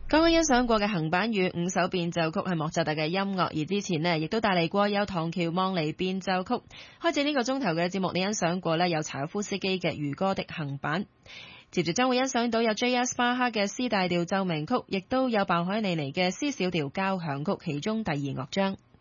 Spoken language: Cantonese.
剛剛欣賞過嘅行板與五首變奏曲係莫扎特嘅音樂，而之前呢亦都帶嚟過有唐喬望尼變奏曲。開始呢個鐘頭嘅節目，你欣賞過呢有柴可夫斯基嘅漁歌的行板，接住將會欣賞到有 J.S. 巴哈嘅 C 大調奏鳴曲，亦都有鮑海尼尼嘅 C 小調交響曲其中第二樂章。